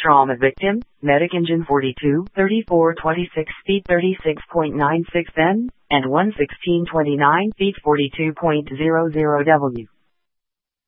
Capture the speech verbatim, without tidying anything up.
trauma victim, medic engine forty-two, thirty-four twenty-six feet thirty-six point nine six N, and one sixteen twenty-nine feet forty-two point zero zero W.